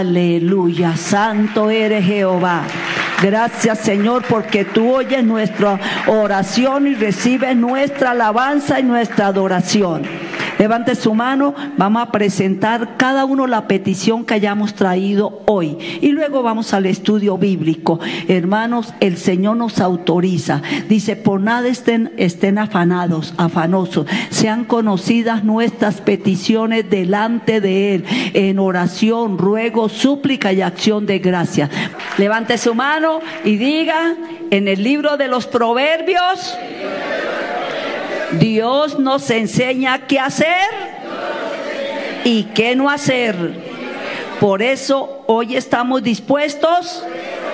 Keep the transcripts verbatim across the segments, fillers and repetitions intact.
Aleluya, santo eres Jehová. Gracias, Señor, porque tú oyes nuestra oración y recibes nuestra alabanza y nuestra adoración. Levante su mano, vamos a presentar cada uno la petición que hayamos traído hoy y luego vamos al estudio bíblico. Hermanos, el Señor nos autoriza, dice: por nada estén, estén afanados, afanosos, sean conocidas nuestras peticiones delante de Él, en oración, ruego, súplica y acción de gracias. Levante su mano y diga: en el libro de los Proverbios, Dios nos enseña qué hacer y qué no hacer. Por eso hoy estamos dispuestos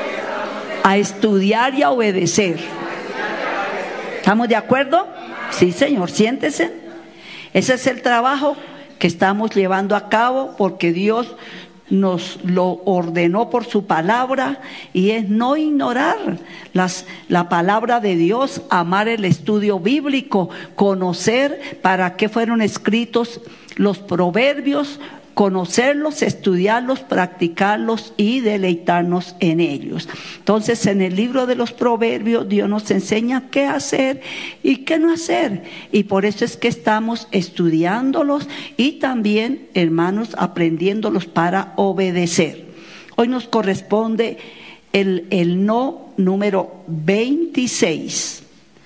a estudiar y a obedecer. ¿Estamos de acuerdo? Sí, Señor, siéntese. Ese es el trabajo que estamos llevando a cabo porque Dios nos lo ordenó por su palabra, y es no ignorar las, la palabra de Dios, amar el estudio bíblico, conocer para qué fueron escritos los proverbios, conocerlos, estudiarlos, practicarlos y deleitarnos en ellos. Entonces, en el libro de los Proverbios, Dios nos enseña qué hacer y qué no hacer. Y por eso es que estamos estudiándolos y también, hermanos, aprendiéndolos para obedecer. Hoy nos corresponde el, el no número veintiséis.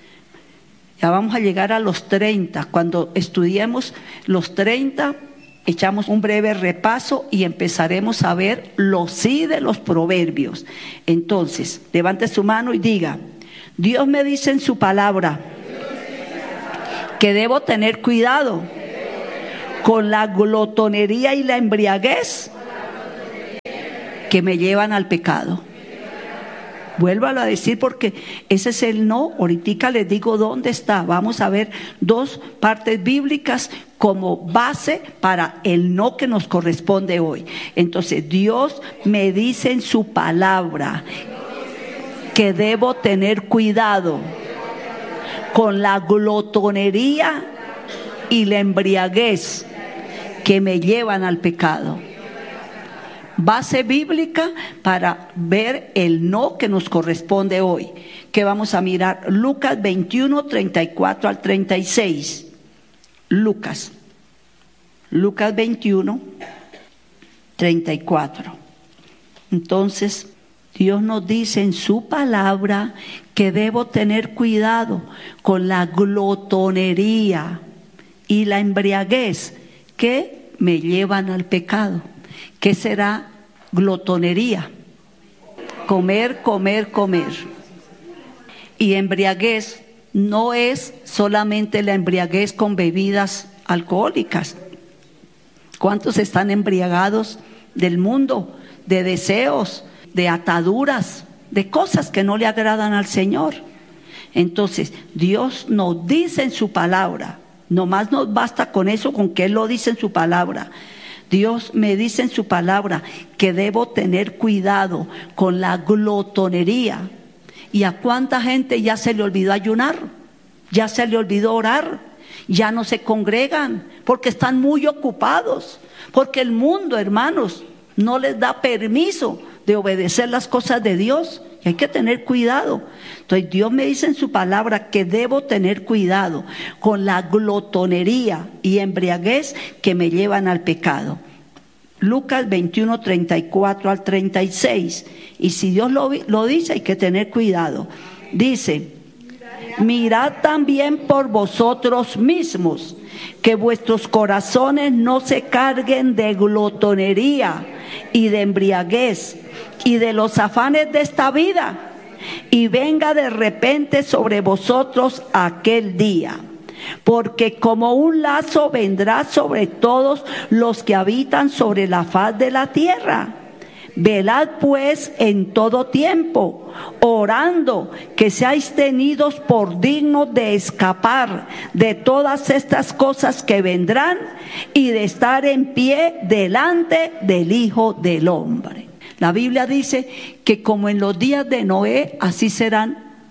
Ya vamos a llegar a los treinta. Cuando estudiemos los treinta, echamos un breve repaso y empezaremos a ver los sí de los proverbios. Entonces, levante su mano y diga: Dios me dice en su palabra que debo tener cuidado con la glotonería y la embriaguez que me llevan al pecado. Vuélvalo a decir porque ese es el no. Ahorita les digo dónde está. Vamos a ver dos partes bíblicas como base para el no que nos corresponde hoy. Entonces, Dios me dice en su palabra que debo tener cuidado con la glotonería y la embriaguez que me llevan al pecado. Base bíblica para ver el no que nos corresponde hoy, que vamos a mirar Lucas veintiuno, treinta y cuatro al treinta y seis. Lucas, Lucas veintiuno, treinta y cuatro. Entonces, Dios nos dice en su palabra que debo tener cuidado con la glotonería y la embriaguez que me llevan al pecado. ¿Qué será glotonería? Comer, comer, comer. Y embriaguez no es solamente la embriaguez con bebidas alcohólicas. ¿Cuántos están embriagados del mundo, de deseos, de ataduras, de cosas que no le agradan al Señor? Entonces, Dios nos dice en su palabra, nomás nos basta con eso, con que Él lo dice en su palabra. Dios me dice en su palabra que debo tener cuidado con la glotonería. ¿Y a cuánta gente ya se le olvidó ayunar? Ya se le olvidó orar. Ya no se congregan porque están muy ocupados. Porque el mundo, hermanos, no les da permiso de obedecer las cosas de Dios. Y hay que tener cuidado. Entonces Dios me dice en su palabra que debo tener cuidado con la glotonería y embriaguez que me llevan al pecado. Lucas veintiuno, treinta y cuatro al treinta y seis. Y si Dios lo, lo dice, hay que tener cuidado. Dice: mirad también por vosotros mismos, que vuestros corazones no se carguen de glotonería y de embriaguez y de los afanes de esta vida, y venga de repente sobre vosotros aquel día, porque como un lazo vendrá sobre todos los que habitan sobre la faz de la tierra. Velad pues en todo tiempo, orando que seáis tenidos por dignos de escapar de todas estas cosas que vendrán y de estar en pie delante del Hijo del Hombre. La Biblia dice que como en los días de Noé, así serán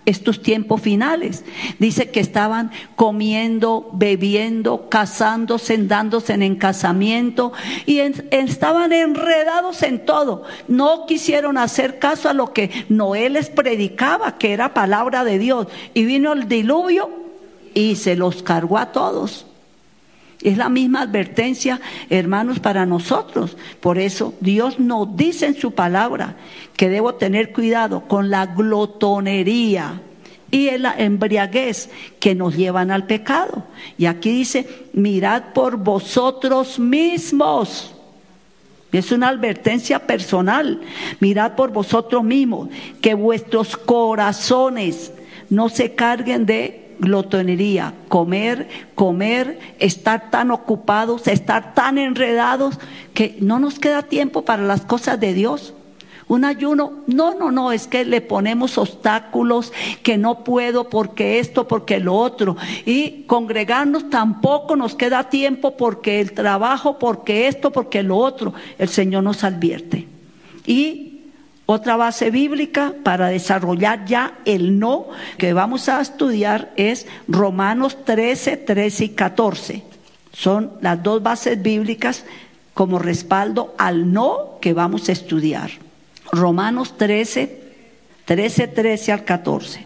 estos tiempos finales. Dice que estaban comiendo, bebiendo, casándose, dándose en casamiento y en, estaban enredados en todo. No quisieron hacer caso a lo que Noé les predicaba, que era palabra de Dios. Y vino el diluvio y se los cargó a todos. Es la misma advertencia, hermanos, para nosotros. Por eso Dios nos dice en su palabra que debo tener cuidado con la glotonería y la embriaguez que nos llevan al pecado. Y aquí dice, mirad por vosotros mismos. Es una advertencia personal. Mirad por vosotros mismos, que vuestros corazones no se carguen de glotonería, comer, comer, estar tan ocupados, estar tan enredados que no nos queda tiempo para las cosas de Dios. Un ayuno, no, no, no, es que le ponemos obstáculos, que no puedo porque esto, porque lo otro. Y congregarnos tampoco nos queda tiempo porque el trabajo, porque esto, porque lo otro. El Señor nos advierte. Y otra base bíblica para desarrollar ya el no que vamos a estudiar es Romanos trece, trece y catorce. Son las dos bases bíblicas como respaldo al no que vamos a estudiar. Romanos trece, trece, trece al catorce.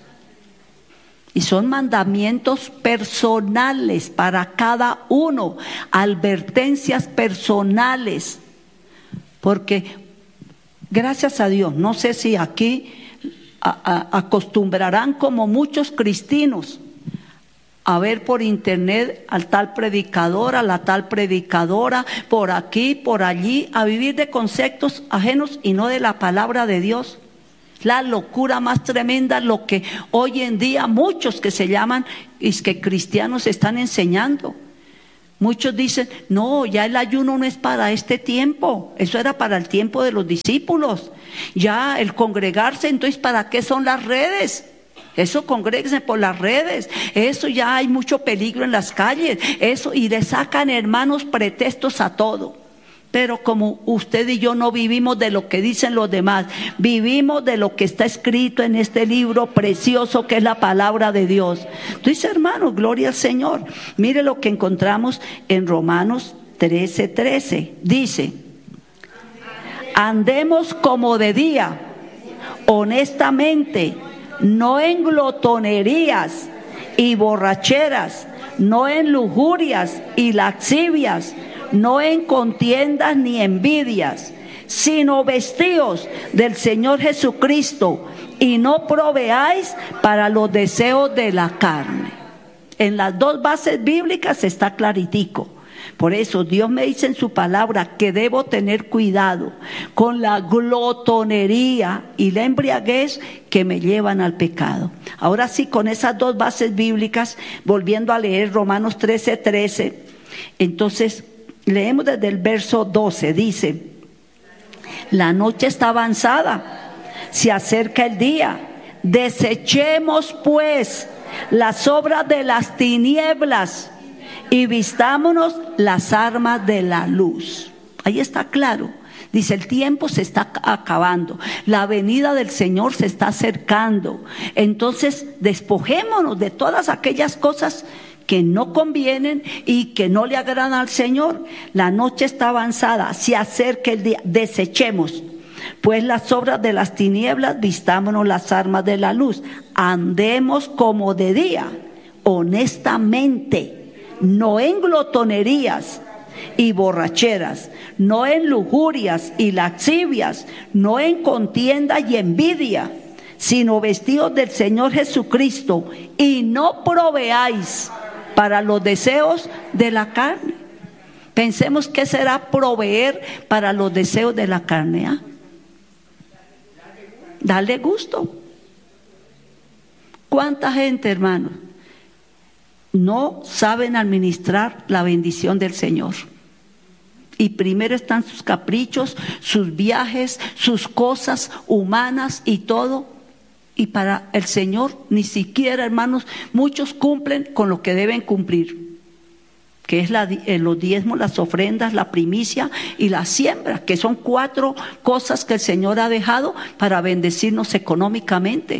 Y son mandamientos personales para cada uno, advertencias personales, porque gracias a Dios, no sé si aquí a, a, acostumbrarán como muchos cristianos a ver por internet al tal predicador, a la tal predicadora, por aquí, por allí, a vivir de conceptos ajenos y no de la palabra de Dios. La locura más tremenda, lo que hoy en día muchos que se llaman es que cristianos están enseñando. Muchos dicen, no, ya el ayuno no es para este tiempo, eso era para el tiempo de los discípulos. Ya el congregarse, entonces, ¿para qué son las redes? Eso, congréguense por las redes, eso ya hay mucho peligro en las calles, eso, y le sacan, hermanos, pretextos a todo. Pero como usted y yo no vivimos de lo que dicen los demás, vivimos de lo que está escrito en este libro precioso que es la palabra de Dios. Entonces, hermanos, gloria al Señor. Mire lo que encontramos en Romanos trece, trece. Dice, andemos como de día, honestamente, no en glotonerías y borracheras, no en lujurias y lascivias, no en contiendas ni envidias, sino vestíos del Señor Jesucristo y no proveáis para los deseos de la carne. En las dos bases bíblicas está claritico. Por eso Dios me dice en su palabra que debo tener cuidado con la glotonería y la embriaguez que me llevan al pecado. Ahora sí, con esas dos bases bíblicas, volviendo a leer Romanos trece, trece, entonces leemos desde el verso doce, dice, la noche está avanzada, se acerca el día, desechemos pues las obras de las tinieblas y vistámonos las armas de la luz. Ahí está claro. Dice, el tiempo se está acabando, la venida del Señor se está acercando. Entonces, despojémonos de todas aquellas cosas que no convienen y que no le agradan al Señor. La noche está avanzada, se acerca el día, desechemos pues las obras de las tinieblas, vistámonos las armas de la luz, andemos como de día, honestamente, no en glotonerías y borracheras, no en lujurias y lascivias, no en contienda y envidia, sino vestidos del Señor Jesucristo, y no proveáis para los deseos de la carne. Pensemos qué será proveer para los deseos de la carne, ¿eh? Darle gusto. ¿Cuánta gente, hermano, no saben administrar la bendición del Señor? Y primero están sus caprichos, sus viajes, sus cosas humanas y todo. Y para el Señor ni siquiera, hermanos, muchos cumplen con lo que deben cumplir, que es la, los diezmos, las ofrendas, la primicia y la siembra, que son cuatro cosas que el Señor ha dejado para bendecirnos económicamente.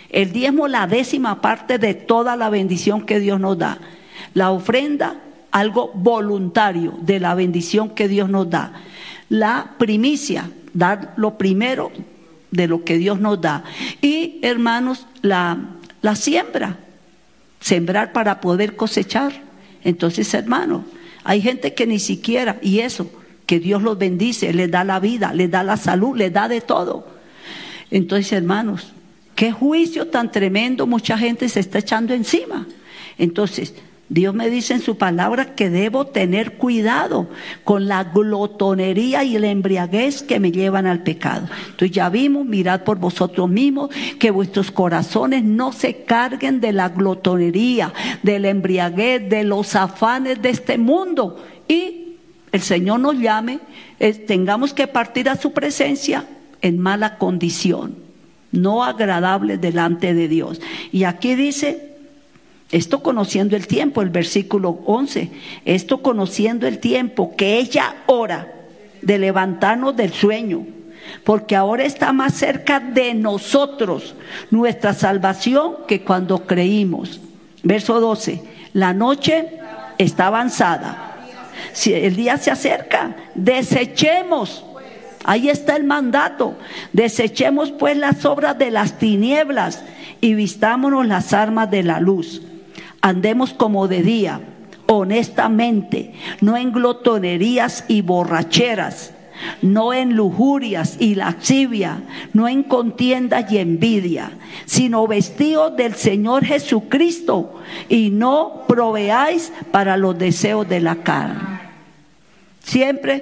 El diezmo, la décima parte de toda la bendición que Dios nos da. La ofrenda, algo voluntario de la bendición que Dios nos da. La primicia, dar lo primero de lo que Dios nos da. Y hermanos, la, la siembra, sembrar para poder cosechar. Entonces, hermanos, hay gente que ni siquiera, y eso, que Dios los bendice, les da la vida, les da la salud, les da de todo. Entonces, hermanos, qué juicio tan tremendo mucha gente se está echando encima. Entonces, Dios me dice en su palabra que debo tener cuidado con la glotonería y la embriaguez que me llevan al pecado. Entonces ya vimos, mirad por vosotros mismos, que vuestros corazones no se carguen de la glotonería, de la embriaguez, de los afanes de este mundo. Y el Señor nos llame, eh, tengamos que partir a su presencia en mala condición, no agradable delante de Dios. Y aquí dice, esto conociendo el tiempo, el versículo once, esto conociendo el tiempo, que es ya hora de levantarnos del sueño, porque ahora está más cerca de nosotros nuestra salvación que cuando creímos. Verso doce, la noche está avanzada, si el día se acerca, desechemos. Ahí está el mandato. Desechemos pues las obras de las tinieblas y vistámonos las armas de la luz. Andemos como de día, honestamente, no en glotonerías y borracheras, no en lujurias y lascivia, no en contiendas y envidia, sino vestidos del Señor Jesucristo y no proveáis para los deseos de la carne. Siempre,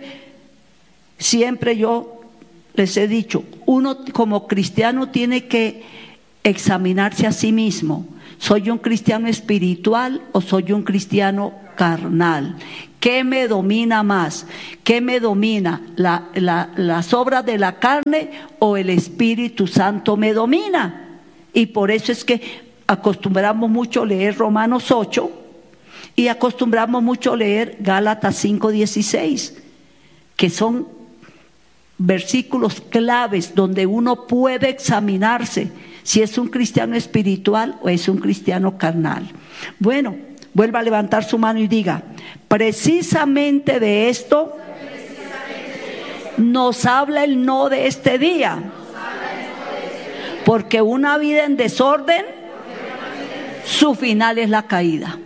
siempre yo les he dicho, uno como cristiano tiene que examinarse a sí mismo. ¿Soy un cristiano espiritual o soy un cristiano carnal? ¿Qué me domina más? ¿Qué me domina? ¿La, la, las obras de la carne o el Espíritu Santo me domina? Y por eso es que acostumbramos mucho leer Romanos ocho y acostumbramos mucho leer Gálatas cinco dieciséis, que son versículos claves donde uno puede examinarse si es un cristiano espiritual o es un cristiano carnal. Bueno, vuelva a levantar su mano y diga, precisamente de esto nos habla el no de este día, porque una vida en desorden, su final es la caída.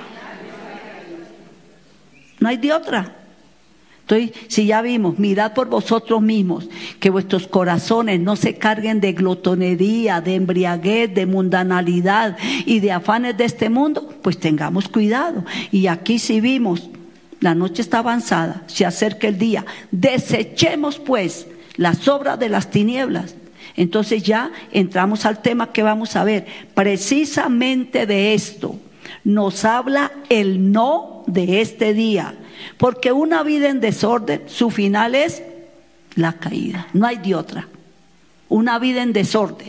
No hay de otra. Entonces, si ya vimos, mirad por vosotros mismos, que vuestros corazones no se carguen de glotonería, de embriaguez, de mundanalidad y de afanes de este mundo, pues tengamos cuidado. Y aquí si vimos, la noche está avanzada, se acerca el día, desechemos pues las obras de las tinieblas. Entonces ya entramos al tema que vamos a ver. Precisamente de esto nos habla el no de este día. Porque una vida en desorden, su final es la caída. No hay de otra. Una vida en desorden.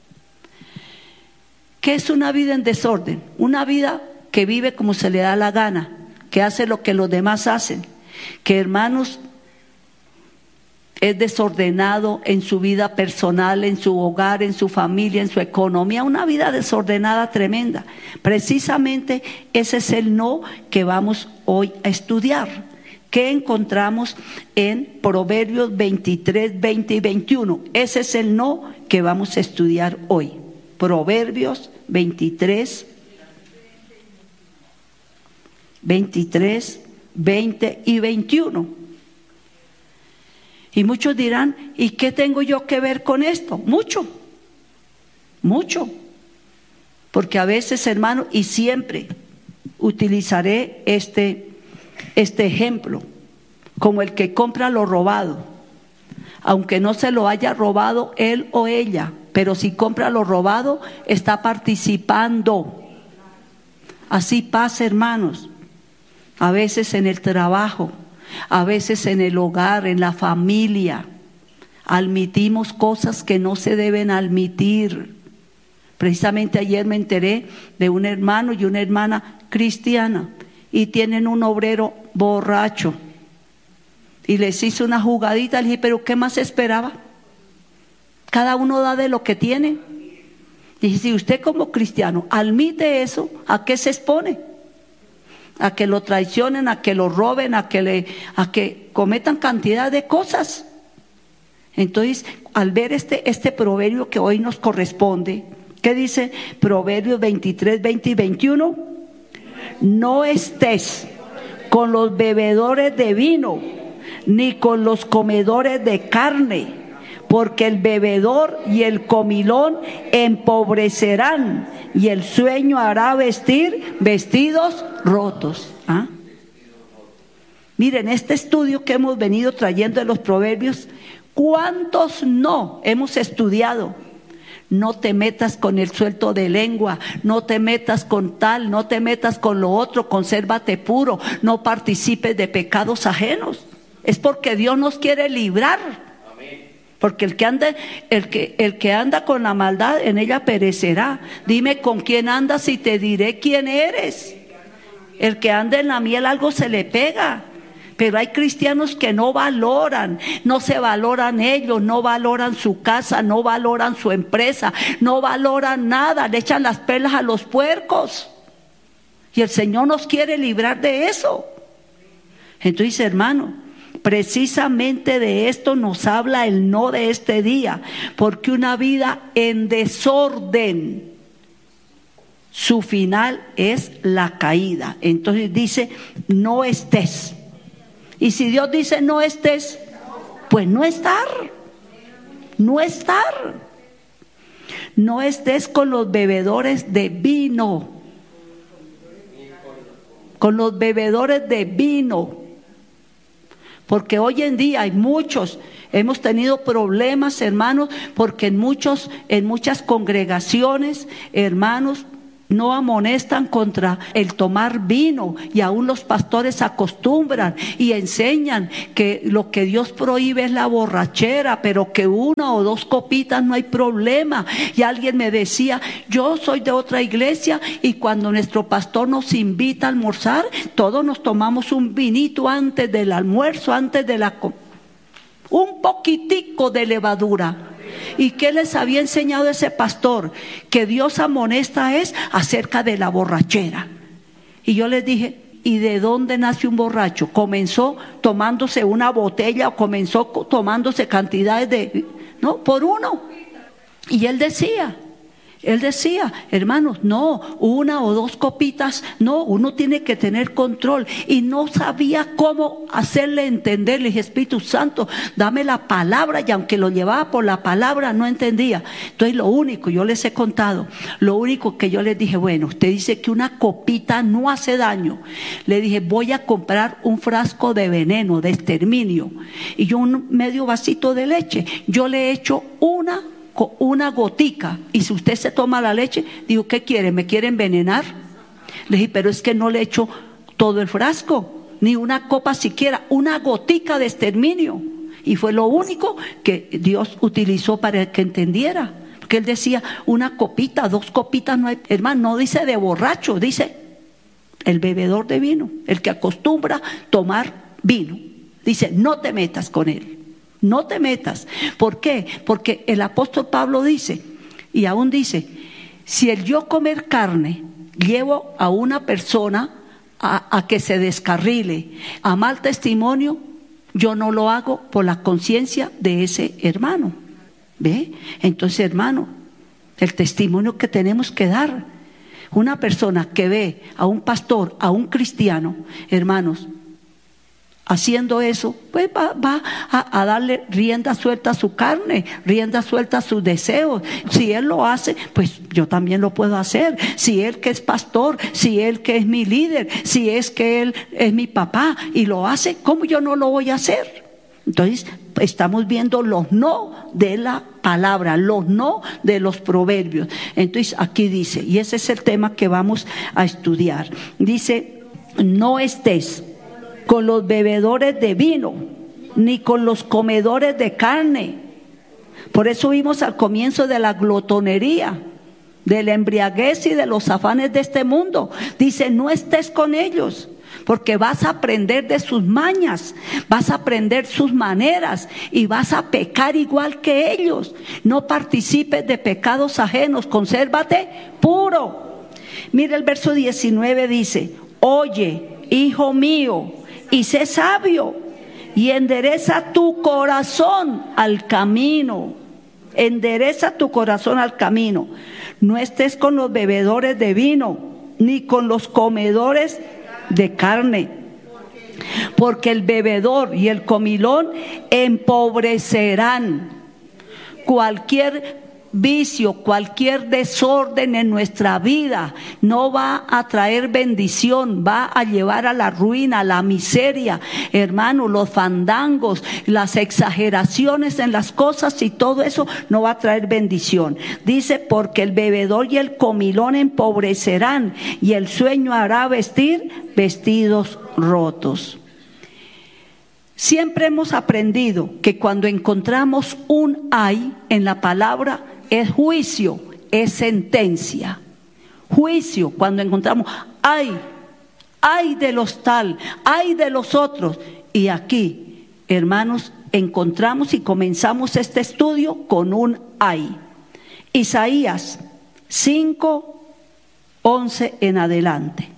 ¿Qué es una vida en desorden? Una vida que vive como se le da la gana, que hace lo que los demás hacen. Que, hermanos, es desordenado en su vida personal, en su hogar, en su familia, en su economía, una vida desordenada tremenda. Precisamente ese es el no que vamos hoy a estudiar, que encontramos en Proverbios veintitrés, veinte y veintiuno. Ese es el no que vamos a estudiar hoy. Proverbios veintitrés, veintitrés, veinte y veintiuno. Y muchos dirán, ¿y qué tengo yo que ver con esto? Mucho, mucho. Porque a veces, hermano, y siempre utilizaré este, este ejemplo, como el que compra lo robado. Aunque no se lo haya robado él o ella, pero si compra lo robado, está participando. Así pasa, hermanos, a veces en el trabajo. A veces en el hogar, en la familia, admitimos cosas que no se deben admitir. Precisamente ayer me enteré de un hermano y una hermana cristiana y tienen un obrero borracho y les hizo una jugadita. Le dije, pero ¿qué más esperaba? Cada uno da de lo que tiene. Y si usted como cristiano admite eso, ¿a qué se expone? A que lo traicionen, a que lo roben, a que, le, a que cometan cantidad de cosas. Entonces, al ver este, este proverbio que hoy nos corresponde, ¿qué dice Proverbios veintitrés, veinte y veintiuno? No estés con los bebedores de vino, ni con los comedores de carne, porque el bebedor y el comilón empobrecerán, y el sueño hará vestir vestidos rotos. ¿Ah? Miren, este estudio que hemos venido trayendo de los proverbios, ¿cuántos no hemos estudiado? No te metas con el suelto de lengua, no te metas con tal, no te metas con lo otro, consérvate puro, no participes de pecados ajenos. Es porque Dios nos quiere librar. Porque el que anda, el que, el que anda con la maldad, en ella perecerá. Dime con quién andas y te diré quién eres. El que anda en la miel algo se le pega. Pero hay cristianos que no valoran, no se valoran ellos, no valoran su casa, no valoran su empresa, no valoran nada, le echan las perlas a los puercos. Y el Señor nos quiere librar de eso. Entonces, hermano, precisamente de esto nos habla el no de este día, porque una vida en desorden, su final es la caída. Entonces dice, no estés. Y si Dios dice no estés, pues no estar, no estar. No estés con los bebedores de vino, con los bebedores de vino. Porque hoy en día hay muchos, hemos tenido problemas, hermanos, porque en muchos, en muchas congregaciones, hermanos, no amonestan contra el tomar vino, y aún los pastores acostumbran y enseñan que lo que Dios prohíbe es la borrachera, pero que una o dos copitas no hay problema. Y alguien me decía, yo soy de otra iglesia y cuando nuestro pastor nos invita a almorzar, todos nos tomamos un vinito antes del almuerzo, antes de la comida, un poquitico de levadura. ¿Y qué les había enseñado ese pastor? Que Dios amonesta es acerca de la borrachera. Y yo les dije, ¿y de dónde nace un borracho? ¿Comenzó tomándose una botella o comenzó tomándose cantidades de... No, por uno. Y él decía... Él decía, hermanos, no, una o dos copitas, no, uno tiene que tener control. Y no sabía cómo hacerle entender. Le dije, Espíritu Santo, dame la palabra. Y aunque lo llevaba por la palabra, no entendía. Entonces lo único, yo les he contado, lo único que yo les dije, bueno, usted dice que una copita no hace daño. Le dije, voy a comprar un frasco de veneno, de exterminio. Y yo un medio vasito de leche. Yo le he hecho una una gotica, y si usted se toma la leche, digo, ¿qué quiere? ¿Me quiere envenenar? Le dije, pero es que no le echo todo el frasco, ni una copa siquiera, una gotica de exterminio. Y fue lo único que Dios utilizó para que entendiera, porque él decía, una copita, dos copitas no hay. Hermano, no dice de borracho, dice el bebedor de vino, el que acostumbra tomar vino. Dice, no te metas con él. No te metas. ¿Por qué? Porque el apóstol Pablo dice, y aún dice, si el yo comer carne llevo a una persona a, a que se descarrile, a mal testimonio, yo no lo hago por la conciencia de ese hermano. ¿Ve? Entonces, hermano, el testimonio que tenemos que dar, una persona que ve a un pastor, a un cristiano, hermanos, haciendo eso, pues va, va a, a darle rienda suelta a su carne, rienda suelta a sus deseos. Si él lo hace, pues yo también lo puedo hacer. Si él que es pastor, si él que es mi líder, si es que él es mi papá y lo hace, ¿cómo yo no lo voy a hacer? Entonces estamos viendo los no de la palabra, los no de los proverbios. Entonces aquí dice, y ese es el tema que vamos a estudiar. Dice, no estés con los bebedores de vino, ni con los comedores de carne. Por eso vimos al comienzo de la glotonería, de la embriaguez y de los afanes de este mundo. Dice, no estés con ellos, porque vas a aprender de sus mañas, vas a aprender sus maneras y vas a pecar igual que ellos. No participes de pecados ajenos, consérvate puro. Mira el verso diecinueve, dice: oye, hijo mío, y sé sabio, y endereza tu corazón al camino. Endereza tu corazón al camino. No estés con los bebedores de vino, ni con los comedores de carne, porque el bebedor y el comilón empobrecerán. Cualquier vicio, cualquier desorden en nuestra vida no va a traer bendición, va a llevar a la ruina, a la miseria. Hermano, los fandangos, las exageraciones en las cosas y todo eso no va a traer bendición. Dice: porque el bebedor y el comilón empobrecerán, y el sueño hará vestir vestidos rotos. Siempre hemos aprendido que cuando encontramos un ay en la palabra, es juicio, es sentencia. Juicio, cuando encontramos ay, ay de los tal, ay de los otros. Y aquí, hermanos, encontramos y comenzamos este estudio con un ay. Isaías cinco, once en adelante.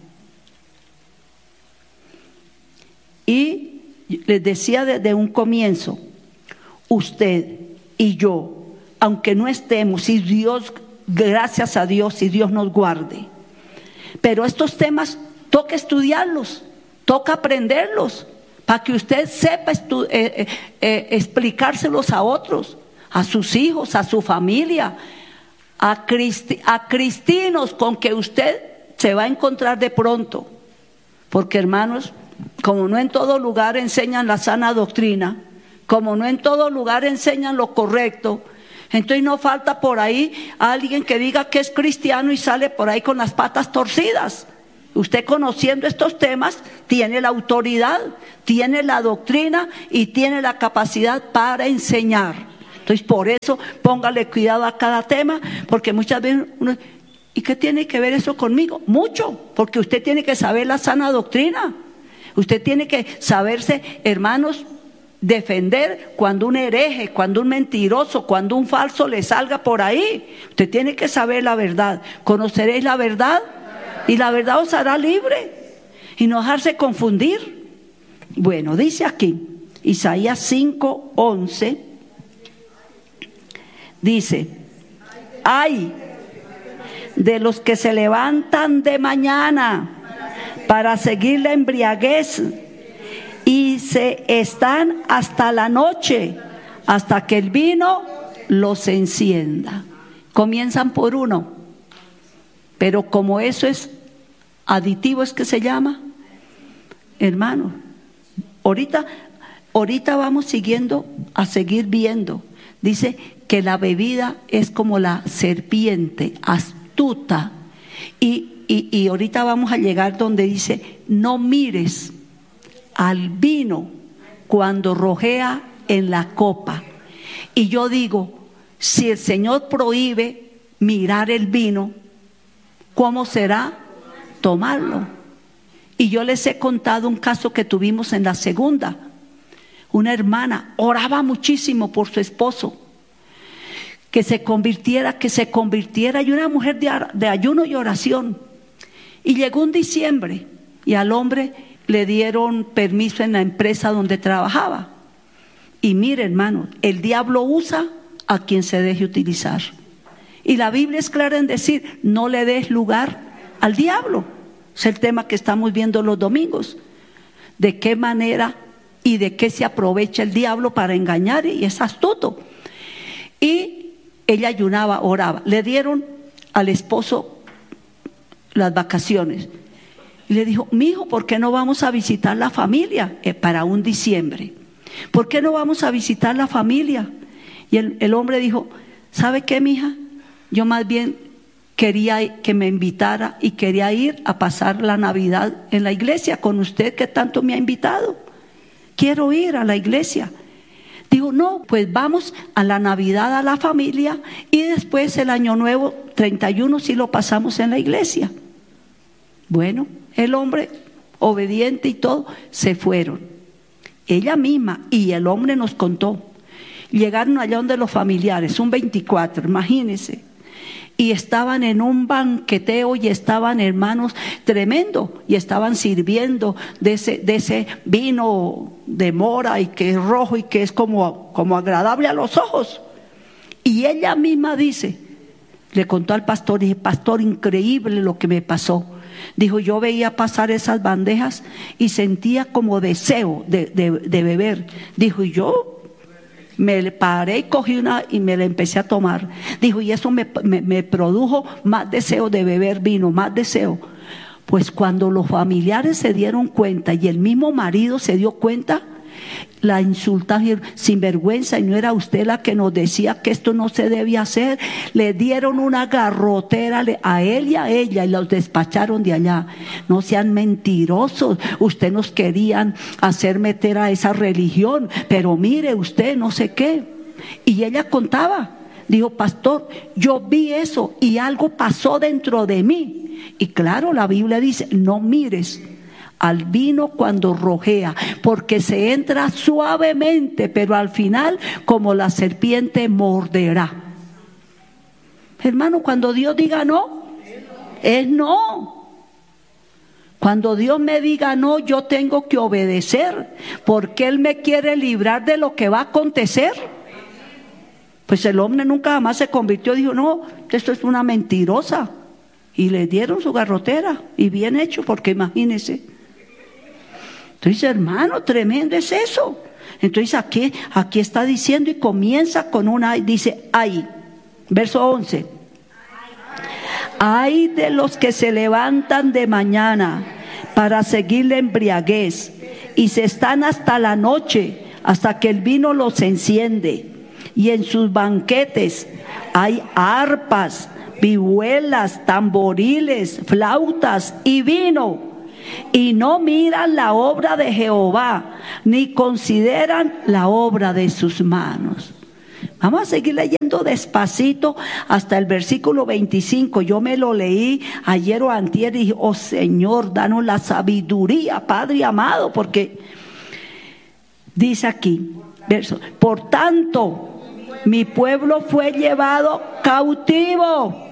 Y les decía desde un comienzo, usted y yo, aunque no estemos, y Dios, gracias a Dios, y Dios nos guarde, pero estos temas toca estudiarlos, toca aprenderlos, para que usted sepa estu- eh, eh, eh, explicárselos a otros, a sus hijos, a su familia, a, cristi- a cristinos con que usted se va a encontrar de pronto. Porque, hermanos, como no en todo lugar enseñan la sana doctrina, como no en todo lugar enseñan lo correcto, entonces no falta por ahí alguien que diga que es cristiano y sale por ahí con las patas torcidas. Usted, conociendo estos temas, tiene la autoridad, tiene la doctrina y tiene la capacidad para enseñar. Entonces, por eso póngale cuidado a cada tema, porque muchas veces uno, ¿y qué tiene que ver eso conmigo? Mucho, porque usted tiene que saber la sana doctrina. Usted tiene que saberse, hermanos, defender cuando un hereje, cuando un mentiroso, cuando un falso le salga por ahí. Usted tiene que saber la verdad. Conoceréis la verdad y la verdad os hará libre, y no dejarse confundir. Bueno, dice aquí Isaías cinco, once, dice: ay de los que se levantan de mañana para seguir la embriaguez y se están hasta la noche, hasta que el vino los encienda. Comienzan por uno, pero como eso es aditivo, es que se llama, hermano, ahorita, ahorita vamos siguiendo a seguir viendo. Dice que la bebida es como la serpiente, astuta, y, y, y ahorita vamos a llegar donde dice: no mires al vino cuando rojea en la copa. Y yo digo, si el Señor prohíbe mirar el vino, ¿cómo será tomarlo? Y yo les he contado un caso que tuvimos en la segunda. Una hermana oraba muchísimo por su esposo, que se convirtiera, que se convirtiera, y una mujer de, de ayuno y oración. Y llegó un diciembre y al hombre le dieron permiso en la empresa donde trabajaba. Y mire, hermano, el diablo usa a quien se deje utilizar. Y la Biblia es clara en decir: no le des lugar al diablo. Es el tema que estamos viendo los domingos. De qué manera y de qué se aprovecha el diablo para engañar, y es astuto. Y ella ayunaba, oraba. Le dieron al esposo las vacaciones. Y le dijo: mijo, ¿por qué no vamos a visitar la familia? Eh, para un diciembre. ¿Por qué no vamos a visitar la familia? Y el, el hombre dijo: ¿sabe qué, mija? Yo más bien quería que me invitara y quería ir a pasar la Navidad en la iglesia con usted, que tanto me ha invitado. Quiero ir a la iglesia. Digo: no, pues vamos a la Navidad a la familia, y después el Año Nuevo, treinta y uno, sí lo pasamos en la iglesia. Bueno, el hombre obediente y todo, se fueron. Ella misma y el hombre nos contó. Llegaron allá donde los familiares, un veinticuatro, imagínense. Y estaban en un banqueteo y estaban hermanos tremendo. Y estaban sirviendo de ese, de ese vino de mora y que es rojo y que es como, como agradable a los ojos. Y ella misma dice, le contó al pastor, dije, pastor, increíble lo que me pasó. Dijo, yo veía pasar esas bandejas y sentía como deseo de, de, de beber. Dijo, y yo me paré y cogí una y me la empecé a tomar. Dijo, y eso me, me, me produjo más deseo de beber vino, más deseo. Pues cuando los familiares se dieron cuenta y el mismo marido se dio cuenta, la insultaron, sin vergüenza, y no era usted la que nos decía que esto no se debía hacer. Le dieron una garrotera a él y a ella y los despacharon de allá. No sean mentirosos, usted nos querían hacer meter a esa religión, pero mire usted no sé qué. Y ella contaba, dijo, pastor, yo vi eso y algo pasó dentro de mí. Y claro, la Biblia dice, no mires al vino cuando rojea, porque se entra suavemente, pero al final como la serpiente morderá. Hermano, cuando Dios diga no, es no. Cuando Dios me diga no, yo tengo que obedecer, porque Él me quiere librar de lo que va a acontecer. Pues el hombre nunca jamás se convirtió, dijo, no, esto es una mentirosa. Y le dieron su garrotera, y bien hecho, porque imagínense. Entonces, hermano, tremendo es eso. Entonces aquí, aquí está diciendo y comienza con una, dice, ay, verso once. Ay de los que se levantan de mañana para seguir la embriaguez y se están hasta la noche, hasta que el vino los enciende. Y en sus banquetes hay arpas, vihuelas, tamboriles, flautas y vino. Y no miran la obra de Jehová, ni consideran la obra de sus manos. Vamos a seguir leyendo despacito hasta el versículo veinticinco. Yo me lo leí ayer o antier y dije, oh Señor, danos la sabiduría, Padre amado, porque dice aquí, verso, por tanto, mi pueblo fue llevado cautivo